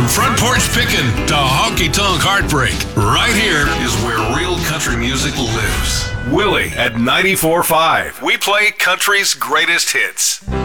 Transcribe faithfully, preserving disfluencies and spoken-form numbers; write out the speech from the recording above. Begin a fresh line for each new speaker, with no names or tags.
front porch pickin' to honky tonk heartbreak, right here is where real country music lives. Willie at ninety-four point five. We play country's greatest hits.